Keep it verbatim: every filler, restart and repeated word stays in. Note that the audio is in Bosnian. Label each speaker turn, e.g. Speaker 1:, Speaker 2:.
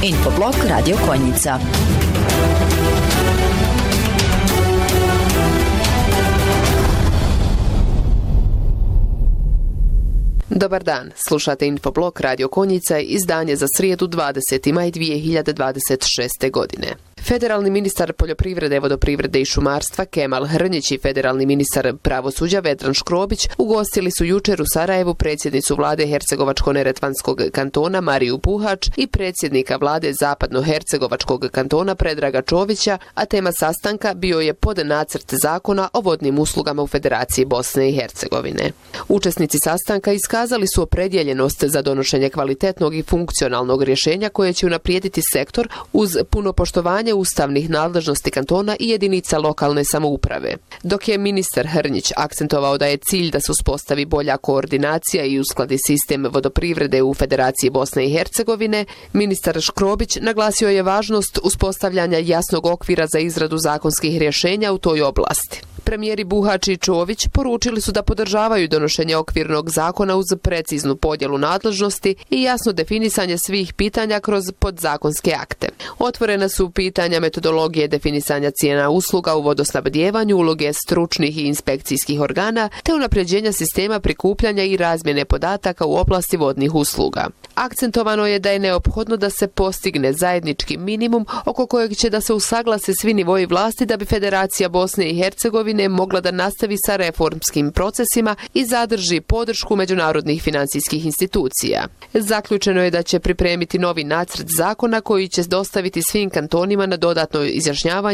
Speaker 1: Infoblog Radio Konjica.
Speaker 2: Dobar dan, slušate Infoblog Radio Konjica, izdanje za srijedu dvadeseti maj dvije hiljade dvadeset šeste. godine. Federalni ministar poljoprivrede, vodoprivrede i šumarstva Kemal Hrnjić i federalni ministar pravosuđa Vedran Škrobić ugostili su jučer u Sarajevu predsjednicu vlade Hercegovačko-neretvanskog kantona Mariju Puhač i predsjednika vlade Zapadno-hercegovačkog kantona Predraga Čovića, a tema sastanka bio je podnacrt zakona o vodnim uslugama u Federaciji Bosne i Hercegovine. Učesnici sastanka iskazali su opredjeljenost za donošenje kvalitetnog i funkcionalnog rješenja koje će unaprijediti sektor uz puno poštovanje ustavnih nadležnosti kantona i jedinica lokalne samouprave. Dok je ministar Hrnjić akcentovao da je cilj da se uspostavi bolja koordinacija i uskladi sistem vodoprivrede u Federaciji Bosne i Hercegovine, ministar Škrobić naglasio je važnost uspostavljanja jasnog okvira za izradu zakonskih rješenja u toj oblasti. Premijeri Buhač i Čović poručili su da podržavaju donošenje okvirnog zakona uz preciznu podjelu nadležnosti i jasno definisanje svih pitanja kroz podzakonske akte. Otvorena su pitanja metodologije definisanja cijena usluga u vodosnabdjevanju, uloge stručnih i inspekcijskih organa, te unapređenja sistema prikupljanja i razmjene podataka u oblasti vodnih usluga. Akcentovano je da je neophodno da se postigne zajednički minimum oko kojeg će da se usaglase svi nivoji vlasti da bi Federacija Bosne i Hercegovine mogla da nastavi sa reformskim procesima i zadrži podršku međunarodnih financijskih institucija. Zaključeno je da će pripremiti novi nacrt zakona koji će dostaviti svim kantonima na dodatno izjašnjavanje